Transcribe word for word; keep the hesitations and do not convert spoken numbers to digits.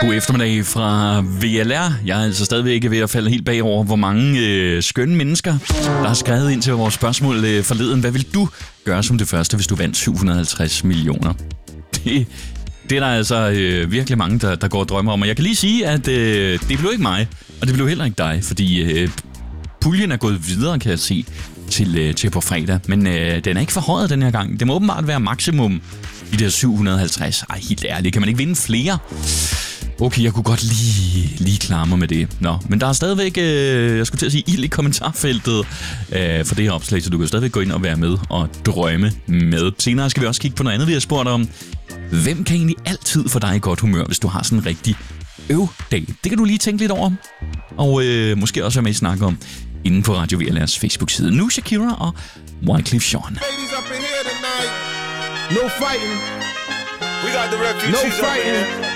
God eftermiddag fra V L R. Jeg er altså stadigvæk ved at falde helt bagover, hvor mange øh, skønne mennesker, der har skrevet ind til vores spørgsmål øh, forleden. Hvad vil du gøre som det første, hvis du vandt syv hundrede og halvtreds millioner? Det, det er der altså øh, virkelig mange, der, der går og drømmer om. Og jeg kan lige sige, at øh, det blev ikke mig, og det blev heller ikke dig, fordi øh, puljen er gået videre, kan jeg se, til, øh, til på fredag. Men øh, den er ikke forhøjet den her gang. Det må åbenbart være maksimum i de her syv hundrede og halvtreds. Ej, helt ærligt, kan man ikke vinde flere? Okay, jeg kunne godt lige, lige klare mig med det. Nå, men der er stadigvæk, øh, jeg skulle til at sige, ild i kommentarfeltet øh, for det her opslag, så du kan stadigvæk gå ind og være med og drømme med. Senere skal vi også kigge på noget andet, vi har spurgt om. Hvem kan egentlig altid få dig i godt humør, hvis du har sådan en rigtig øv-dag? Det kan du lige tænke lidt over. Og øh, måske også være med i snak om inden på Radio V L R's Facebook-side. Nu Shakira og Wyclef Jean. No fighting. We got the refugees no fighting.